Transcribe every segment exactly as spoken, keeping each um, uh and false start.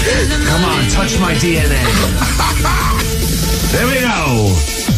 Come on, touch my D N A. There we go.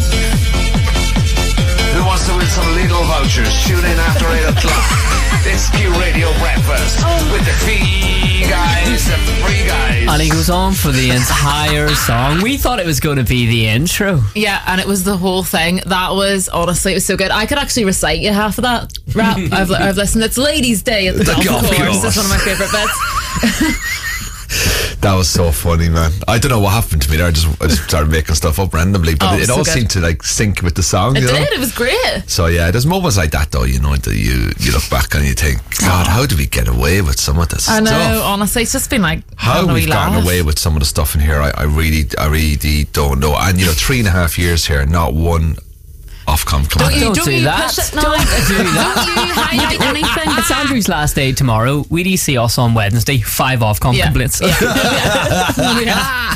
Who wants to win some Lidl vouchers? Tune in after eight o'clock. It's Q Radio Breakfast with the fee guys, the free guys. And he goes on for the entire song. We thought it was going to be the intro. Yeah, and it was the whole thing. That was, honestly, it was so good. I could actually recite you half of that rap. I've, I've listened. It's Ladies' Day at the, the golf, golf course. course. That's one of my favourite bits. That was so funny, man. I don't know what happened to me there. I just I just started making stuff up randomly, but oh, it, it so all good. seemed to like sync with the song. It you know? did. It was great. So yeah, there's moments like that though. You know, that you you look back and you think, God, how do we get away with some of this I stuff? know. Honestly, it's just been like how we've gotten laugh. away with some of the stuff in here. I, I really, I really don't know. And you know, three and a half years here, not one Ofcom Don't comment. you, Don't don't do you that. push it? No. Don't do that. Don't you highlight anything? It's Andrew's last day tomorrow. We do see us on Wednesday. Five Ofcom Yeah. complaints. Yeah. Yeah.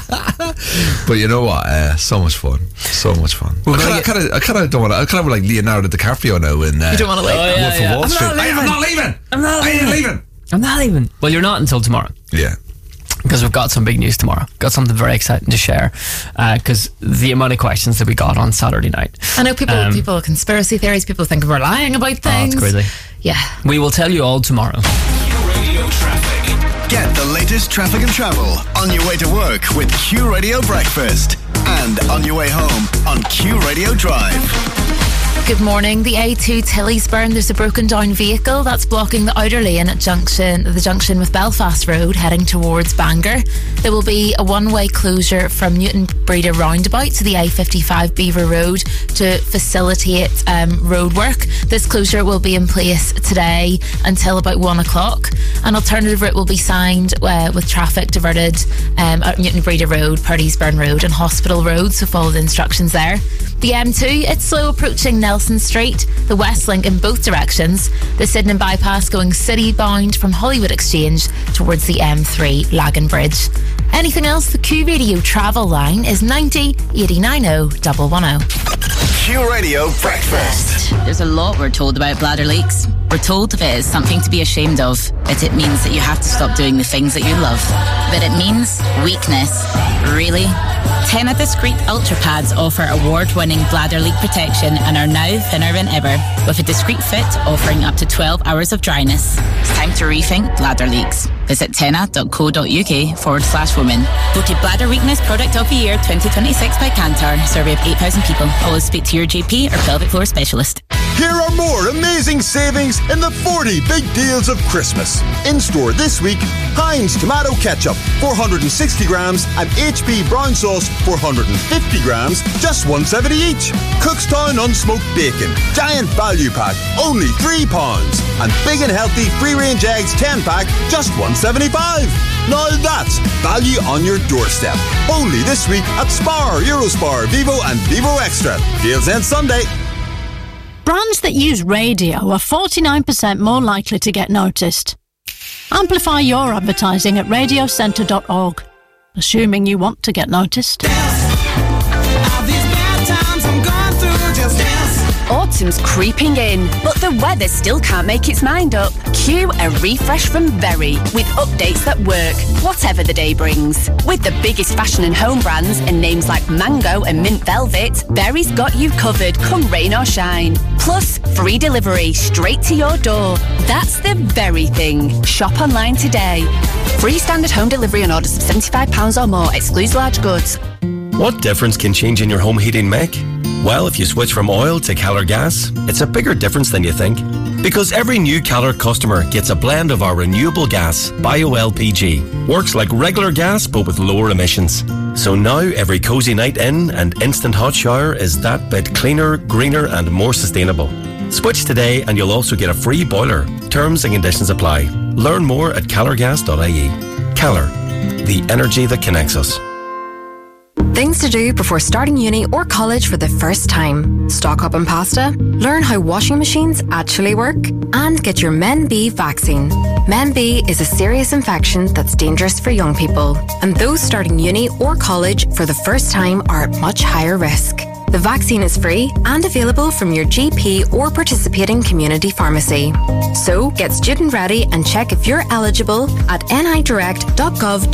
But you know what? Uh, so much fun. So much fun. We're I gonna kind of, I kind of don't want to. I kind of like Leonardo DiCaprio now in. Uh, You don't want to leave. Oh, yeah, Wolf yeah. of Wall I'm Street. not I, I'm not leaving. I'm not I ain't leaving. leaving. I'm not leaving. Well, you're not until tomorrow. Yeah. Because we've got some big news tomorrow. Got something very exciting to share. Because uh, the amount of questions that we got on Saturday night. I know people, Um, people conspiracy theories. People think we're lying about things. Oh, it's crazy. Yeah. We will tell you all tomorrow. Radio traffic. Get the latest traffic and travel on your way to work with Q Radio Breakfast and on your way home on Q Radio Drive. Good morning. The A two Tillysburn, there's a broken down vehicle that's blocking the outer lane at junction, the junction with Belfast Road heading towards Bangor. There will be a one-way closure from Newton Breeder roundabout to the A fifty-five Beaver Road to facilitate um, road work. This closure will be in place today until about one o'clock. An alternative route will be signed uh, with traffic diverted um, at Newton Breeder Road, Purdy'sburn Road and Hospital Road, so follow the instructions there. The M two, it's slow approaching Nelson Street, the West Link in both directions. The Sydenham bypass going city bound from Hollywood Exchange towards the M three Lagan Bridge. Anything else? The Q Radio travel line is ninety eight nine oh one one oh. Q Radio Breakfast. There's a lot we're told about bladder leaks. We're told if it is something to be ashamed of, that it means that you have to stop doing the things that you love. But it means weakness. Really? Tena Discreet Ultra Pads offer award-winning bladder leak protection and are now thinner than ever, with a discreet fit offering up to twelve hours of dryness. It's time to rethink bladder leaks. Visit tena.co.uk forward slash women. Voted Bladder Weakness Product of the Year twenty twenty-six by Kantar. Survey of eight thousand people. Always speak to your G P or pelvic floor specialist. Here are more amazing savings in the forty big deals of Christmas. In store this week, Heinz Tomato Ketchup, four hundred sixty grams, and H P Brown Sauce, four hundred fifty grams, just one seventy each. Cookstown Unsmoked Bacon, Giant Value Pack, only three pounds. And Big and Healthy Free Range Eggs ten pack, just one seventy-five. Now that's value on your doorstep. Only this week at Spar, Eurospar, Vivo and Vivo Extra. Deals end Sunday. Brands that use radio are forty-nine percent more likely to get noticed. Amplify your advertising at radio centre dot org, assuming you want to get noticed. Autumn's creeping in, but the weather still can't make its mind up. Cue a refresh from Berry with updates that work, whatever the day brings. With the biggest fashion and home brands and names like Mango and Mint Velvet, Berry's got you covered come rain or shine. Plus, free delivery straight to your door. That's the Berry thing. Shop online today. Free standard home delivery on orders of seventy-five pounds or more, excludes large goods. What difference can changing your home heating make? Well, if you switch from oil to Keller Gas, it's a bigger difference than you think. Because every new Keller customer gets a blend of our renewable gas, Bio L P G. Works like regular gas, but with lower emissions. So now every cozy night in and instant hot shower is that bit cleaner, greener and more sustainable. Switch today and you'll also get a free boiler. Terms and conditions apply. Learn more at keller gas dot I E. Keller, the energy that connects us. Things to do before starting uni or college for the first time. Stock up on pasta, learn how washing machines actually work, and get your Men B vaccine. Men B is a serious infection that's dangerous for young people, and those starting uni or college for the first time are at much higher risk. The vaccine is free and available from your G P or participating community pharmacy. So get student ready and check if you're eligible at n i direct dot gov